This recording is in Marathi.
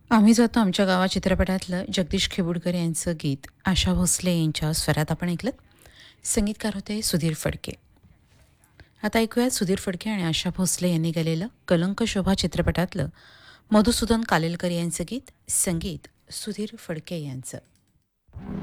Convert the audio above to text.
आम्ही जातो आमच्या गावा चित्रपटातलं जगदीश खेबुडकर यांचं गीत आशा भोसले यांच्या स्वरात आपण ऐकलं. संगीतकार होते सुधीर फडके. आता ऐकूयात सुधीर फडके आणि आशा भोसले यांनी गायलेलं कलंक शोभा चित्रपटातलं मधुसूदन कालेलकर यांचं गीत, संगीत सुधीर फडके यांचं.